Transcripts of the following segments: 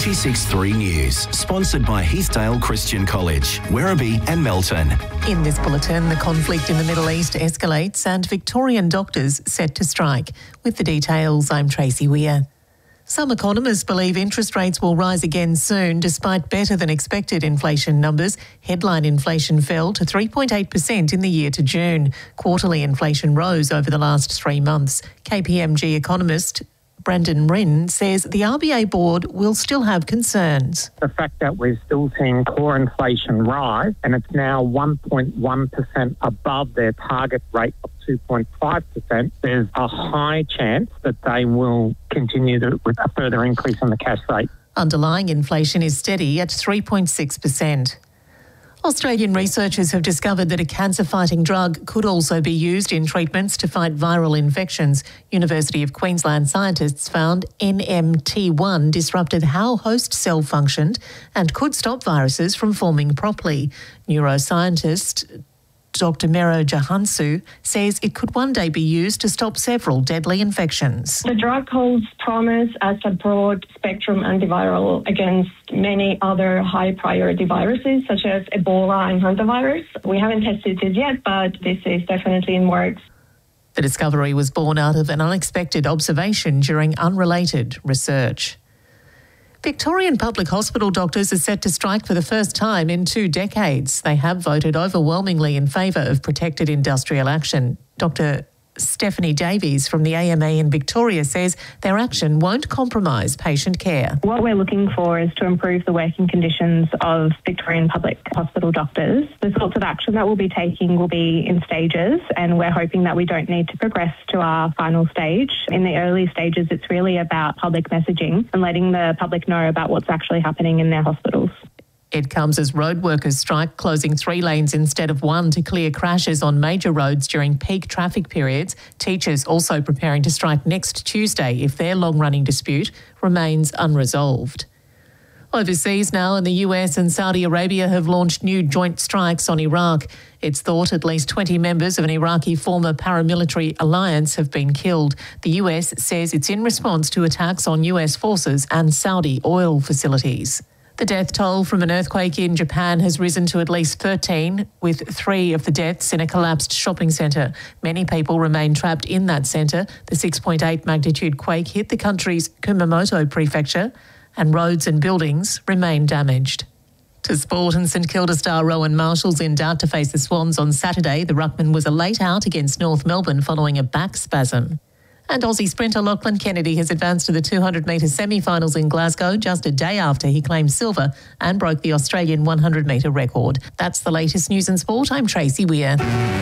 96.3 News, sponsored by Heathdale Christian College, Werribee and Melton. In this bulletin, the conflict in the Middle East escalates and Victorian doctors set to strike. With the details, I'm Tracy Weir. Some economists believe interest rates will rise again soon despite better than expected inflation numbers. Headline inflation fell to 3.8% in the year to June. Quarterly inflation rose over the last 3 months. KPMG economist Brendan Rinn says the RBA board will still have concerns. The fact that we're still seeing core inflation rise and it's now 1.1% above their target rate of 2.5%, there's a high chance that they will continue with a further increase in the cash rate. Underlying inflation is steady at 3.6%. Australian researchers have discovered that a cancer-fighting drug could also be used in treatments to fight viral infections. University of Queensland scientists found NMT1 disrupted how host cell functioned and could stop viruses from forming properly. Neuroscientist Dr. Mero Jahansu says it could one day be used to stop several deadly infections. The drug holds promise as a broad-spectrum antiviral against many other high-priority viruses, such as Ebola and hantavirus. We haven't tested it yet, but this is definitely in works. The discovery was born out of an unexpected observation during unrelated research. Victorian public hospital doctors are set to strike for the first time in 2 decades. They have voted overwhelmingly in favour of protected industrial action. Dr. Stephanie Davies from the AMA in Victoria says their action won't compromise patient care. What we're looking for is to improve the working conditions of Victorian public hospital doctors. The sorts of action that we'll be taking will be in stages, and we're hoping that we don't need to progress to our final stage. In the early stages, it's really about public messaging and letting the public know about what's actually happening in their hospitals. It comes as road workers strike, closing 3 lanes instead of 1 to clear crashes on major roads during peak traffic periods. Teachers also preparing to strike next Tuesday if their long-running dispute remains unresolved. Overseas now, in the US and Saudi Arabia have launched new joint strikes on Iraq. It's thought at least 20 members of an Iraqi former paramilitary alliance have been killed. The US says it's in response to attacks on US forces and Saudi oil facilities. The death toll from an earthquake in Japan has risen to at least 13, with 3 of the deaths in a collapsed shopping centre. Many people remain trapped in that centre. The 6.8 magnitude quake hit the country's Kumamoto prefecture, and roads and buildings remain damaged. To sport, and St Kilda star Rowan Marshall's in doubt to face the Swans on Saturday. The ruckman was a late out against North Melbourne following a back spasm. And Aussie sprinter Lachlan Kennedy has advanced to the 200-metre semi-finals in Glasgow just a day after he claimed silver and broke the Australian 100-metre record. That's the latest news and sport. I'm Tracy Weir.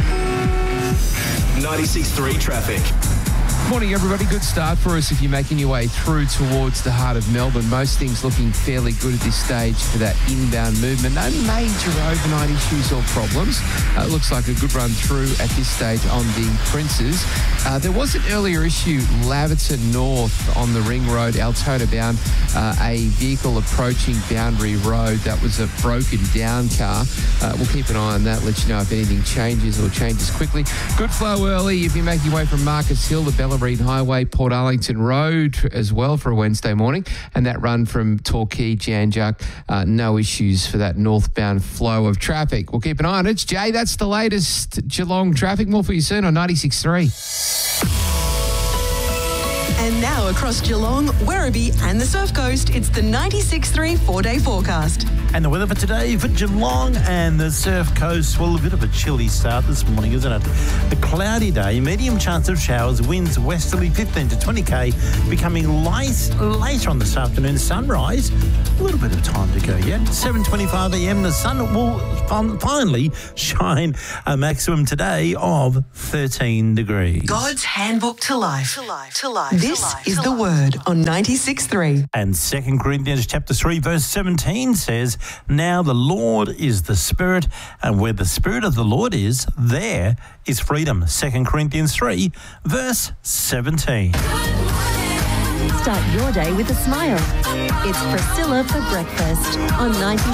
96.3 traffic. Morning, everybody. Good start for us if you're making your way through towards the heart of Melbourne. Most things looking fairly good at this stage for that inbound movement. No major overnight issues or problems. Looks like a good run through at this stage on the Princes. There was an earlier issue, Laverton North on the Ring Road, Altona bound, a vehicle approaching Boundary Road. That was a broken down car. We'll keep an eye on that, let you know if anything changes or changes quickly. Good flow early if you're making your way from Marcus Hill to Bellarine Highway, Port Arlington Road as well for a Wednesday morning. And that run from Torquay, Janjuk, no issues for that northbound flow of traffic. We'll keep an eye on it. Jay, that's the latest Geelong traffic. More for you soon on 96.3. And now across Geelong, Werribee and the Surf Coast, it's the 96.3 4-day forecast. And the weather for today for Geelong and the Surf Coast, well, a bit of a chilly start this morning, isn't it? A cloudy day, medium chance of showers, winds westerly 15 to 20k, becoming later on this afternoon. Sunrise, a little bit of time to go yet. 7:25 a.m, the sun will finally shine, a maximum today of 13 degrees. God's handbook to life. This is the word on 96.3. And 2 Corinthians chapter 3 verse 17 says, now the Lord is the Spirit, and where the Spirit of the Lord is, there is freedom. 2 Corinthians 3 verse 17. Start your day with a smile. It's Priscilla for breakfast on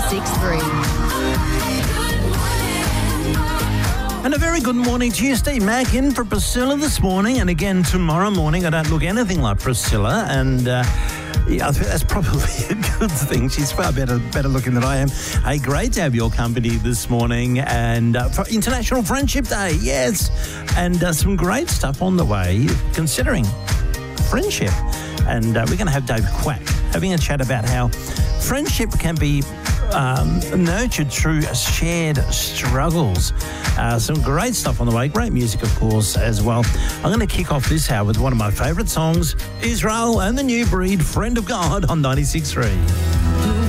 96.3. And a very good morning to you, Steve Mack, in for Priscilla this morning. And again, tomorrow morning, I don't look anything like Priscilla. And Yeah, I think that's probably a good thing. She's far better looking than I am. Hey, great to have your company this morning, and for International Friendship Day, yes, and some great stuff on the way considering friendship. And we're going to have Dave Quack having a chat about how friendship can be nurtured through shared struggles. Some great stuff on the way. Great music, of course, as well. I'm going to kick off this hour with one of my favourite songs, Israel and the New Breed, Friend of God, on 96.3.